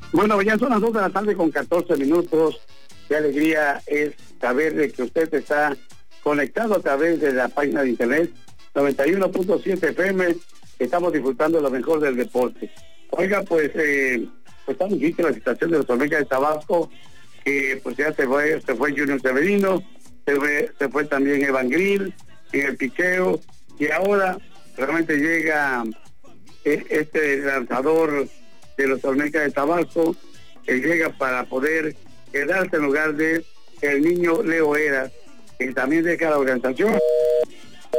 Bueno, ya son las 2 de la tarde con 14 minutos. Qué alegría es saber de que usted está conectado a través de la página de internet 91.7 FM. Estamos disfrutando lo mejor del deporte. Oiga, pues está difícil la situación de los Olmecas de Tabasco, que pues ya se fue Junior Severino, se fue también Evan Grill en el picheo, y ahora realmente llega este lanzador de los Olmecas de Tabasco, que llega para poder quedarse en lugar de el niño Leo Eras, que también deja la organización.